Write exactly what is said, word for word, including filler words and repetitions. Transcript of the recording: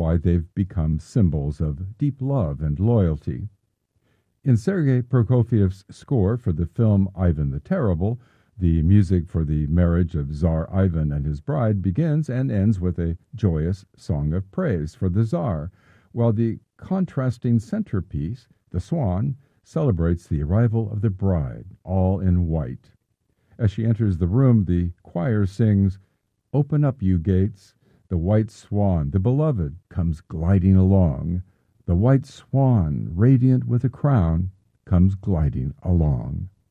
why they've become symbols of deep love and loyalty. In Sergei Prokofiev's score for the film Ivan the Terrible, the music for the marriage of Tsar Ivan and his bride begins and ends with a joyous song of praise for the Tsar, while the contrasting centerpiece, the swan, celebrates the arrival of the bride, all in white. As she enters the room, the choir sings, "Open up, you gates, the white swan, the beloved, comes gliding along. The white swan, radiant with a crown, comes gliding along."